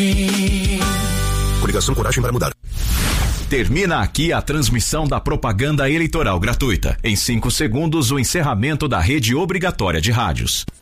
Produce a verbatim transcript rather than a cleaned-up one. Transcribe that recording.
Coligação Coragem para Mudar. Termina aqui a transmissão da propaganda eleitoral gratuita. Em cinco segundos, o encerramento da rede obrigatória de rádios.